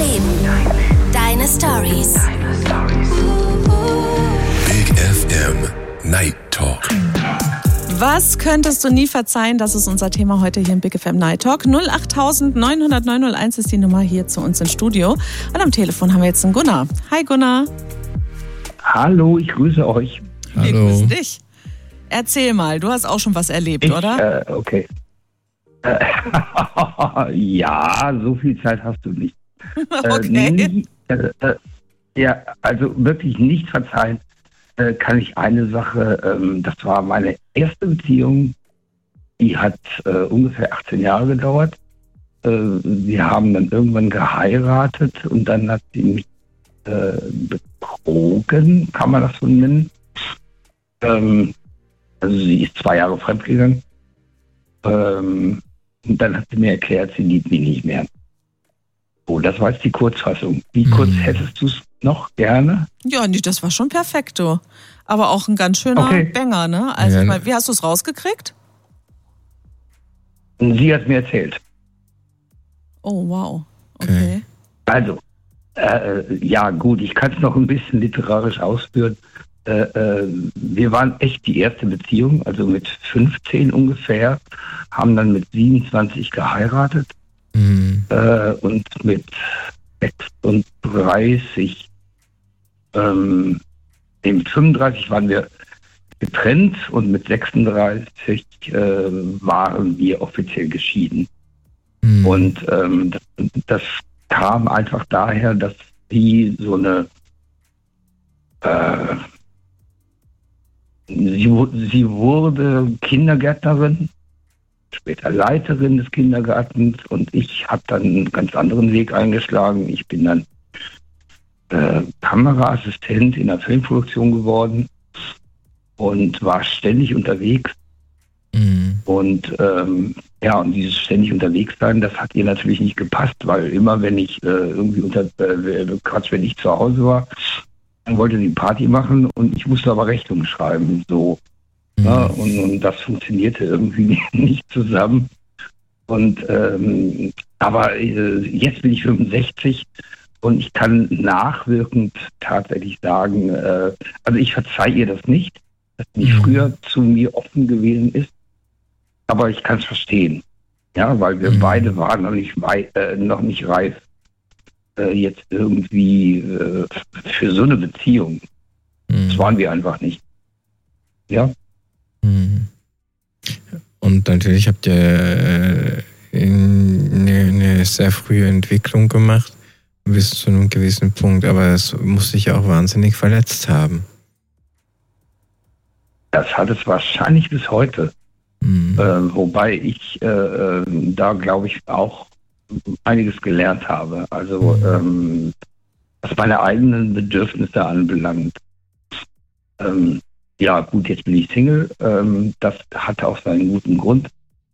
Leben. Deine Stories. Big FM Night Talk. Was könntest du nie verzeihen? Das ist unser Thema heute hier im Big FM Night Talk. 08000 900 901 ist die Nummer hier zu uns ins Studio. Und am Telefon haben wir jetzt einen Gunnar. Hi Gunnar. Hallo, ich grüße euch. Wir grüßen dich. Erzähl mal, du hast auch schon was erlebt, oder? Okay. Ja, so viel Zeit hast du nicht. Okay. Also wirklich nicht verzeihen kann ich eine Sache. Das war meine erste Beziehung. Die hat ungefähr 18 Jahre gedauert. Wir haben dann irgendwann geheiratet und dann hat sie mich betrogen, kann man das so nennen. Also sie ist 2 Jahre fremdgegangen. Und dann hat sie mir erklärt, sie liebt mich nicht mehr. Oh, das war jetzt die Kurzfassung. Wie kurz hättest du es noch gerne? Ja, nee, das war schon perfekt, du. Aber auch ein ganz schöner Banger, ne? Also, ich meine, wie hast du es rausgekriegt? Sie hat mir erzählt. Oh, wow. Okay. Also, ja gut, ich kann es noch ein bisschen literarisch ausführen. Wir waren echt die erste Beziehung, also mit 15 ungefähr, haben dann mit 27 geheiratet und mit 36, mit 35 waren wir getrennt und mit 36 waren wir offiziell geschieden. Und das kam einfach daher, dass sie so eine sie wurde Kindergärtnerin, später Leiterin des Kindergartens und ich habe dann einen ganz anderen Weg eingeschlagen. Ich bin dann Kameraassistent in der Filmproduktion geworden und war ständig unterwegs. Und und dieses ständig unterwegs sein, das hat ihr natürlich nicht gepasst, weil immer wenn ich wenn ich zu Hause war, dann wollte sie Party machen und ich musste aber Rechnungen schreiben, so. Ja, und das funktionierte irgendwie nicht zusammen. Und aber jetzt bin ich 65 und ich kann nachwirkend tatsächlich sagen, also ich verzeihe ihr das nicht, dass sie nicht früher zu mir offen gewesen ist, aber ich kann es verstehen, ja, weil wir beide waren noch nicht reif. Jetzt irgendwie für so eine Beziehung. Das waren wir einfach nicht. Ja. Und natürlich habt ihr eine sehr frühe Entwicklung gemacht, bis zu einem gewissen Punkt, aber es muss dich auch wahnsinnig verletzt haben. Das hat es wahrscheinlich bis heute. Wobei ich da, glaube ich, auch einiges gelernt habe. Also was meine eigenen Bedürfnisse anbelangt. Ja gut, jetzt bin ich Single. Das hatte auch seinen guten Grund,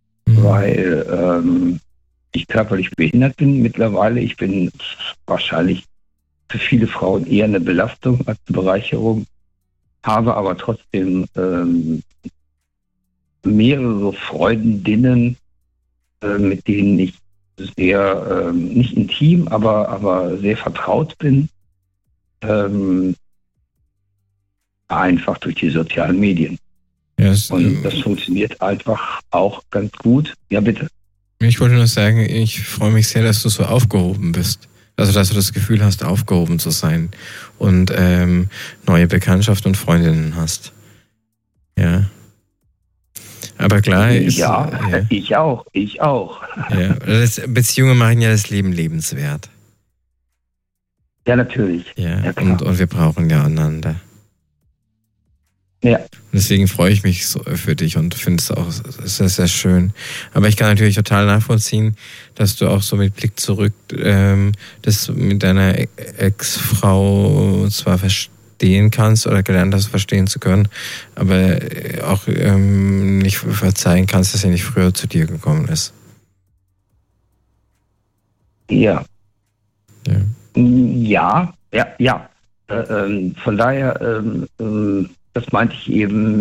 weil ich körperlich behindert bin mittlerweile. Ich bin wahrscheinlich für viele Frauen eher eine Belastung als eine Bereicherung, habe aber trotzdem mehrere Freundinnen, mit denen ich sehr, nicht intim, aber sehr vertraut bin, einfach durch die sozialen Medien. Ja, und das funktioniert einfach auch ganz gut. Ja, bitte. Ich wollte nur sagen, ich freue mich sehr, dass du so aufgehoben bist. Also, dass du das Gefühl hast, aufgehoben zu sein und neue Bekanntschaften und Freundinnen hast. Ja. Aber klar ist... Ja, ich auch. Ja, Beziehungen machen ja das Leben lebenswert. Ja, natürlich. Ja, und wir brauchen ja einander. Ja. Deswegen freue ich mich so für dich und finde es auch sehr, sehr schön. Aber ich kann natürlich total nachvollziehen, dass du auch so mit Blick zurück das mit deiner Ex-Frau zwar verstehen kannst oder gelernt hast, verstehen zu können, aber auch nicht verzeihen kannst, dass sie nicht früher zu dir gekommen ist. Ja. Ja. Von daher, das meinte ich eben